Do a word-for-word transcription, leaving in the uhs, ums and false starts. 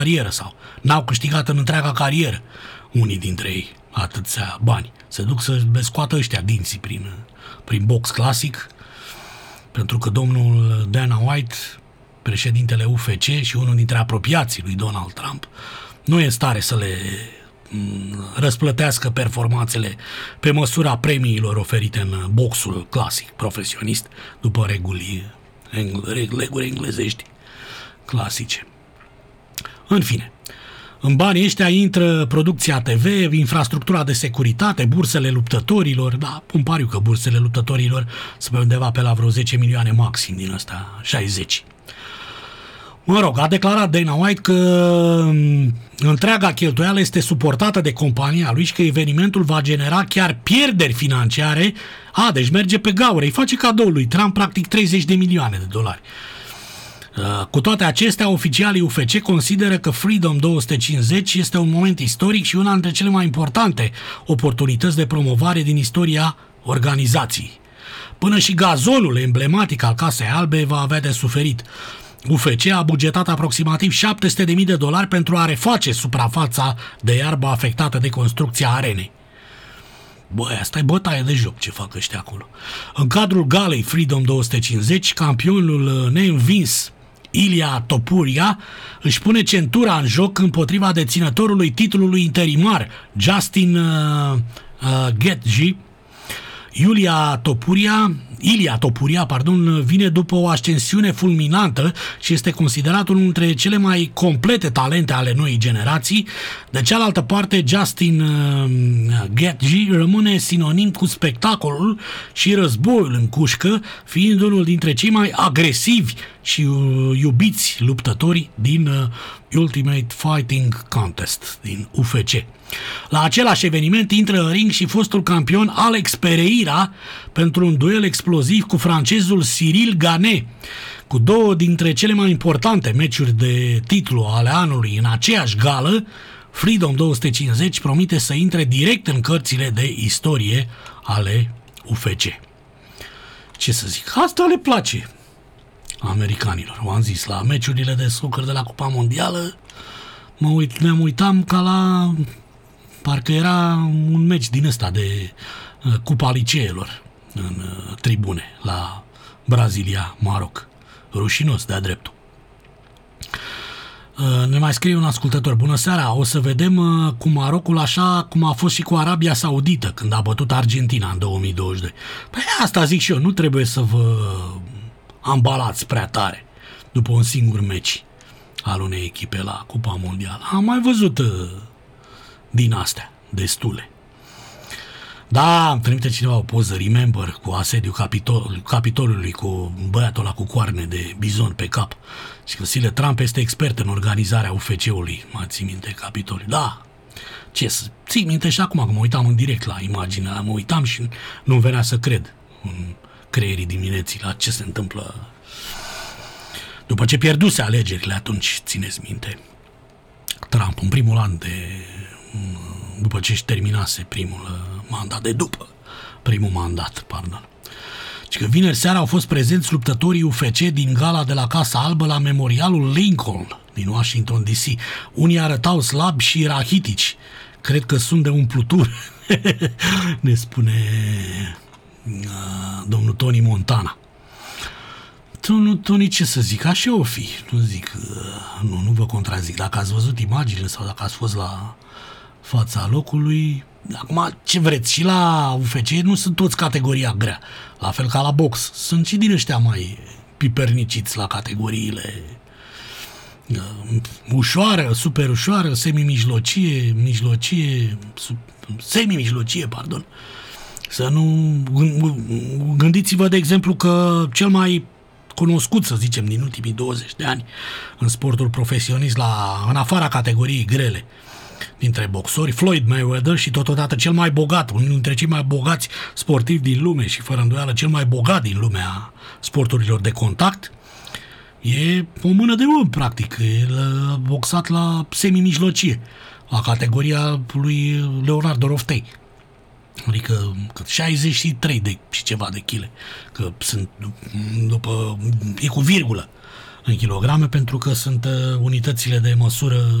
carieră sau n-au câștigat în întreaga carieră unii dintre ei atâția bani. Se duc să le scoată ăștia dinții prin, prin box clasic, pentru că domnul Dana White, președintele U F C și unul dintre apropiații lui Donald Trump, nu e în stare să le răsplătească performanțele pe măsura premiilor oferite în boxul clasic profesionist, după reguli, reguli englezești clasice. În fine, în banii ăștia intră producția T V, infrastructura de securitate, bursele luptătorilor, da, pun pariu că bursele luptătorilor sunt pe undeva pe la vreo zece milioane maxim din ăsta, șaizeci. Mă rog, a declarat Dana White că întreaga cheltuială este suportată de compania lui și că evenimentul va genera chiar pierderi financiare. A, deci merge pe gaură, îi face cadou lui Trump practic treizeci de milioane de dolari. Cu toate acestea, oficialii U F C consideră că Freedom două sute cincizeci este un moment istoric și una dintre cele mai importante oportunități de promovare din istoria organizației. Până și gazonul emblematic al Casei Albe va avea de suferit. U F C a bugetat aproximativ șapte sute de mii de dolari pentru a reface suprafața de iarbă afectată de construcția arenei. Băi, asta e bătaie de joc ce fac ăștia acolo. În cadrul galei Freedom două sute cincizeci, campionul neînvins Ilia Topuria își pune centura în joc împotriva deținătorului titlului interimar, Justin uh, uh, Gaethje. Iulia Topuria, Ilia Topuria, pardon, vine după o ascensiune fulminantă și este considerat unul dintre cele mai complete talente ale noii generații. De cealaltă parte, Justin uh, Gaethje rămâne sinonim cu spectacolul și războiul în cușcă, fiind unul dintre cei mai agresivi și uh, iubiți luptători din uh, Ultimate Fighting Contest, din U F C. La același eveniment intră în ring și fostul campion Alex Pereira pentru un duel exploziv cu francezul Cyril Gane. Cu două dintre cele mai importante meciuri de titlu ale anului în aceeași gală, Freedom două sute cincizeci promite să intre direct în cărțile de istorie ale U F C. Ce să zic, asta le place americanilor. V-am zis, la meciurile de snooker de la Cupa Mondială mă uit, ne-am uitam ca la... parcă era un meci din ăsta de uh, Cupa Liceelor în uh, tribune la Brazilia-Maroc. Rușinos de-a dreptul. Uh, ne mai scrie un ascultător. Bună seara, o să vedem uh, cu Marocul așa cum a fost și cu Arabia Saudită când a bătut Argentina în două mii douăzeci și doi. Păi asta zic și eu, nu trebuie să vă ambalați prea tare după un singur meci al unei echipe la Cupa Mondială. Am mai văzut uh, din astea, destule. Da, îmi trimite cineva o poză, remember, cu asediul capitol, Capitolului, cu băiatul ăla cu coarne de bizon pe cap. Și că Sile Trump este expert în organizarea U F C-ului. Mă ții minte Capitolul? Da. Ce să ții minte și acum, că mă uitam în direct la imaginea, mă uitam și nu venea să cred în creierii dimineții la ce se întâmplă. După ce pierduse alegerile atunci, țineți minte, Trump, în primul an de... după ce își terminase primul mandat, de după primul mandat, pardon. Și că vineri seara au fost prezenți luptătorii U F C din gala de la Casa Albă la memorialul Lincoln din Washington D C. Unii arătau slabi și rahitici. Cred că sunt de umplutură, ne spune uh, domnul Tony Montana. Nu, Tony, ce să zic, așa o fi. Nu zic, uh, nu, nu vă contrazic. Dacă ați văzut imaginile sau dacă ați fost la fața locului, acum ce vreți, și la U F C nu sunt toți categoria grea, la fel ca la box, sunt și din ăștia mai piperniciți la categoriile uh, ușoară, super ușoară, semi-mijlocie, mijlocie, sub, semi-mijlocie, pardon. Să nu... Gândiți-vă, de exemplu, că cel mai cunoscut, să zicem, din ultimii douăzeci de ani în sportul profesionist, la, în afara categoriei grele, dintre boxori, Floyd Mayweather, și totodată cel mai bogat, unul dintre cei mai bogați sportivi din lume și fără îndoială cel mai bogat din lumea sporturilor de contact, e o mână de om, practic. El a boxat la semi-mijlocie, la categoria lui Leonardo Roftei. Adică șaizeci și trei de și ceva de chile, că sunt după, e cu virgulă în kilograme, pentru că sunt uh, unitățile de măsură